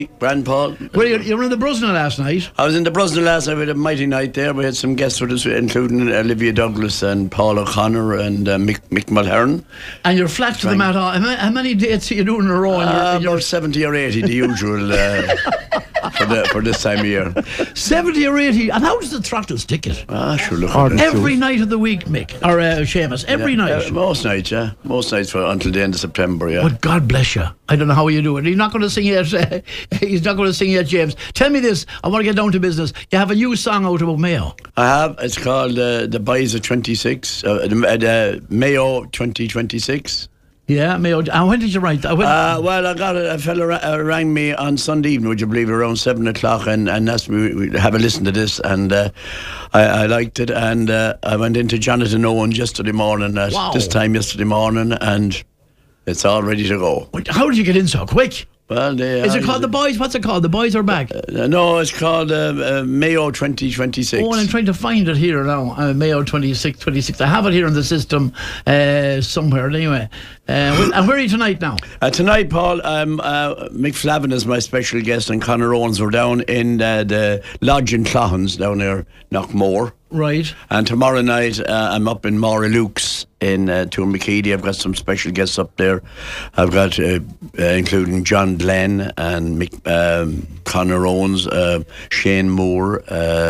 Grand Paul. Well, you were in the Brusna last night. I was in the Brusna last night. We had a mighty night there. We had some guests with us, including Olivia Douglas and Paul O'Connor and Mick Mulhern. And you're flat to the mat. How many dates are you doing in a row? About 70 or 80, the usual for this time of year. 70 or 80. And how does the Throttles ticket? Sure, look. Every night of the week, Mick. Or Seamus. Every night. Most nights, yeah. Most nights until the end of September, yeah. But God bless you. I don't know how you do it. He's not going to sing yet. He's not going to sing yet, James. Tell me this. I want to get down to business. You have a new song out about Mayo. I have. It's called The Boys of 26. Mayo 2026. Yeah, Mayo. And when did you write that? Well, I got a fella rang me on Sunday evening, would you believe, around 7 o'clock, and asked me to have a listen to this, and I liked it, and I went into Jonathan Owens yesterday morning at this time yesterday morning, and it's all ready to go. How did you get in so quick? Well, is it called The Boys? What's it called? The Boys Are Back? No, it's called Mayo 2026. Oh, and I'm trying to find it here now. Mayo 26. I have it here in the system somewhere. Anyway, and where are you tonight now? Tonight, Paul, Mick Flavin is my special guest, and Conor Owens. We're down in the Lodge in Clohans down there, Knockmore. Right. And tomorrow night, I'm up in Moraluke's in Tourmakeedy. I've got some special guests up there. I've got including John Glenn and Conor Owens, Shane Moore,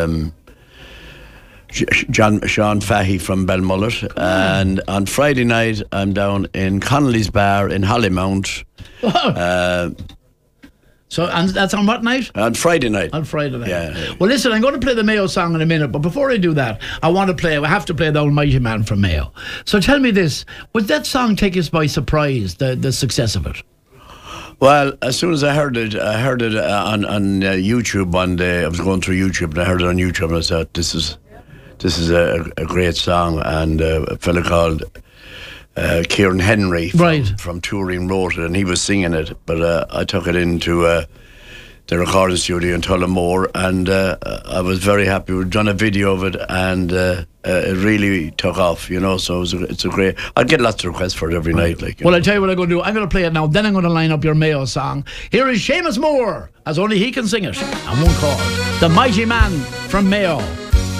Sean Fahey from Belmullet. And on Friday night, I'm down in Connolly's Bar in Hollymount. So, and that's on what night? On Friday night. On Friday night. Yeah. Well, listen, I'm going to play the Mayo song in a minute, but before I do that, I have to play the Almighty Man from Mayo. So tell me this, would that song take us by surprise, the success of it? Well, as soon as I heard it on YouTube one day. I was going through YouTube and I heard it on YouTube, and I thought, this is a great song, and a fella called Kieran Henry from Turin wrote it, and he was singing it, but I took it into the recording studio in Tullamore, and I was very happy. We'd done a video of it, and it really took off, so it's a great. I'd get lots of requests for it every night. Well, I'll tell you what I'm going to do. I'm going to play it now, then I'm going to line up your Mayo song. Here is Seamus Moore, as only he can sing it, and one called The Mighty Man from Mayo.